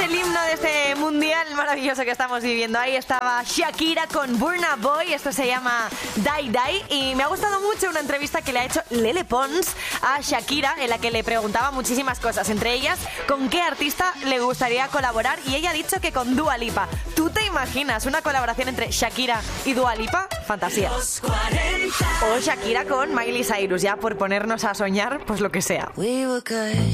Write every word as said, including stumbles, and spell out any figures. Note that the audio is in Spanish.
el himno de este mundial maravilloso que estamos viviendo. Ahí estaba Shakira con Burna Boy. Esto se llama Die Die. Y me ha gustado mucho una entrevista que le ha hecho Lele Pons a Shakira, en la que le preguntaba muchísimas cosas, entre ellas con qué artista le gustaría colaborar, y ella ha dicho que con Dua Lipa. ¿Tú te imaginas una colaboración entre Shakira y Dua Lipa? Fantasía. O Shakira con Miley Cyrus, ya por ponernos a soñar, pues lo que sea.